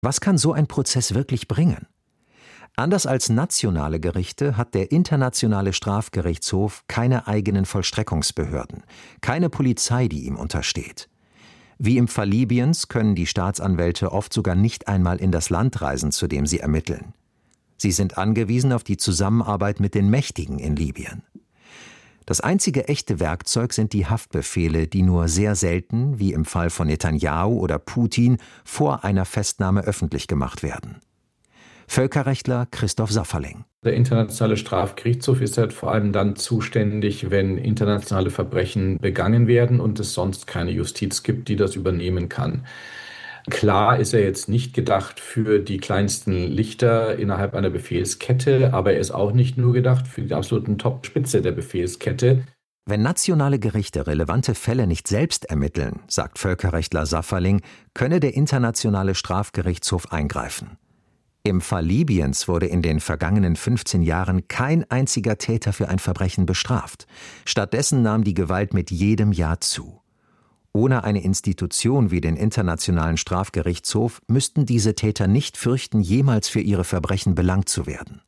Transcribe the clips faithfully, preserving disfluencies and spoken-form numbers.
Was kann so ein Prozess wirklich bringen? Anders als nationale Gerichte hat der Internationale Strafgerichtshof keine eigenen Vollstreckungsbehörden, keine Polizei, die ihm untersteht. Wie im Fall Libyens können die Staatsanwälte oft sogar nicht einmal in das Land reisen, zu dem sie ermitteln. Sie sind angewiesen auf die Zusammenarbeit mit den Mächtigen in Libyen. Das einzige echte Werkzeug sind die Haftbefehle, die nur sehr selten, wie im Fall von Netanyahu oder Putin, vor einer Festnahme öffentlich gemacht werden. Völkerrechtler Christoph Safferling. Der Internationale Strafgerichtshof ist halt vor allem dann zuständig, wenn internationale Verbrechen begangen werden und es sonst keine Justiz gibt, die das übernehmen kann. Klar ist er jetzt nicht gedacht für die kleinsten Lichter innerhalb einer Befehlskette, aber er ist auch nicht nur gedacht für die absoluten Top-Spitze der Befehlskette. Wenn nationale Gerichte relevante Fälle nicht selbst ermitteln, sagt Völkerrechtler Safferling, könne der Internationale Strafgerichtshof eingreifen. Im Fall Libyens wurde in den vergangenen fünfzehn Jahren kein einziger Täter für ein Verbrechen bestraft. Stattdessen nahm die Gewalt mit jedem Jahr zu. Ohne eine Institution wie den Internationalen Strafgerichtshof müssten diese Täter nicht fürchten, jemals für ihre Verbrechen belangt zu werden.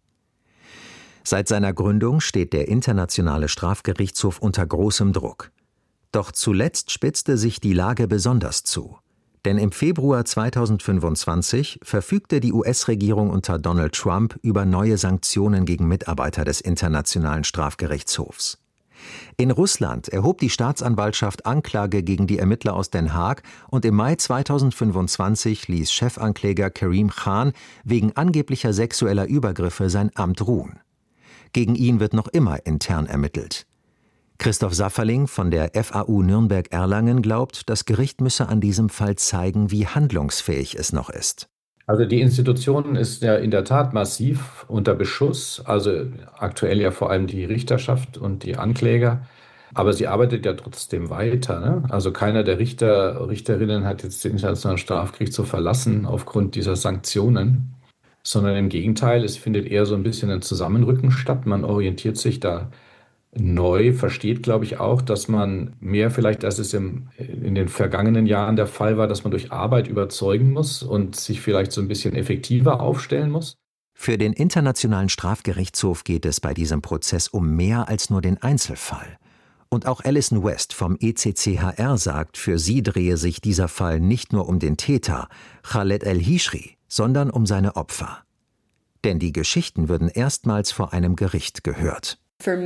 Seit seiner Gründung steht der Internationale Strafgerichtshof unter großem Druck. Doch zuletzt spitzte sich die Lage besonders zu. Denn im Februar zweitausendfünfundzwanzig verfügte die U S-Regierung unter Donald Trump über neue Sanktionen gegen Mitarbeiter des Internationalen Strafgerichtshofs. In Russland erhob die Staatsanwaltschaft Anklage gegen die Ermittler aus Den Haag und im Mai zweitausendfünfundzwanzig ließ Chefankläger Karim Khan wegen angeblicher sexueller Übergriffe sein Amt ruhen. Gegen ihn wird noch immer intern ermittelt. Christoph Safferling von der F A U Nürnberg-Erlangen glaubt, das Gericht müsse an diesem Fall zeigen, wie handlungsfähig es noch ist. Also die Institution ist ja in der Tat massiv unter Beschuss, also aktuell ja vor allem die Richterschaft und die Ankläger, aber sie arbeitet ja trotzdem weiter, ne? Also keiner der Richter, Richterinnen hat jetzt den Internationalen Strafgerichtshof verlassen aufgrund dieser Sanktionen, sondern im Gegenteil, es findet eher so ein bisschen ein Zusammenrücken statt, man orientiert sich da neu, versteht, glaube ich, auch, dass man mehr vielleicht, als es im, in den vergangenen Jahren der Fall war, dass man durch Arbeit überzeugen muss und sich vielleicht so ein bisschen effektiver aufstellen muss. Für den Internationalen Strafgerichtshof geht es bei diesem Prozess um mehr als nur den Einzelfall. Und auch Alison West vom E C C H R sagt, für sie drehe sich dieser Fall nicht nur um den Täter, Khaled El-Hishri, sondern um seine Opfer. Denn die Geschichten würden erstmals vor einem Gericht gehört.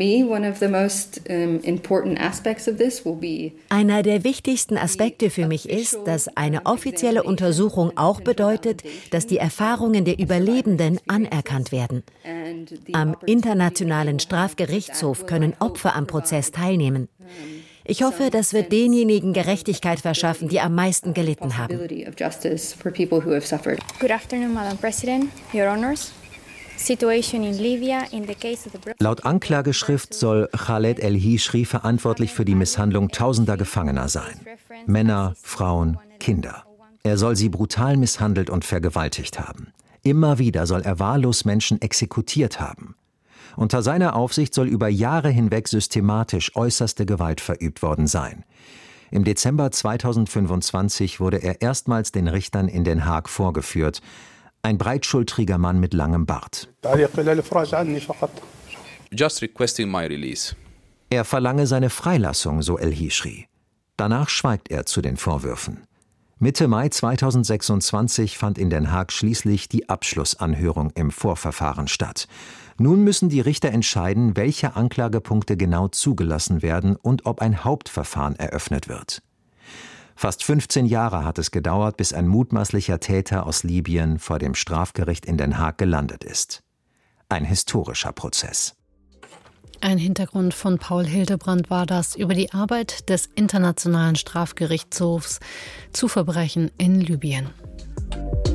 Einer der wichtigsten Aspekte für mich ist, dass eine offizielle Untersuchung auch bedeutet, dass die Erfahrungen der Überlebenden anerkannt werden. Am Internationalen Strafgerichtshof können Opfer am Prozess teilnehmen. Ich hoffe, das wird denjenigen Gerechtigkeit verschaffen, die am meisten gelitten haben. Good afternoon, Madam President, Your Honors. Laut Anklageschrift soll Khaled El-Hishri verantwortlich für die Misshandlung tausender Gefangener sein. Männer, Frauen, Kinder. Er soll sie brutal misshandelt und vergewaltigt haben. Immer wieder soll er wahllos Menschen exekutiert haben. Unter seiner Aufsicht soll über Jahre hinweg systematisch äußerste Gewalt verübt worden sein. Im Dezember zweitausendfünfundzwanzig wurde er erstmals den Richtern in Den Haag vorgeführt. Ein breitschultriger Mann mit langem Bart. Just requesting my release. Er verlange seine Freilassung, so El-Hishri. Danach schweigt er zu den Vorwürfen. Mitte Mai zweitausendsechsundzwanzig fand in Den Haag schließlich die Abschlussanhörung im Vorverfahren statt. Nun müssen die Richter entscheiden, welche Anklagepunkte genau zugelassen werden und ob ein Hauptverfahren eröffnet wird. Fast fünfzehn Jahre hat es gedauert, bis ein mutmaßlicher Täter aus Libyen vor dem Strafgericht in Den Haag gelandet ist. Ein historischer Prozess. Ein Hintergrund von Paul Hildebrand war das über die Arbeit des Internationalen Strafgerichtshofs zu Verbrechen in Libyen.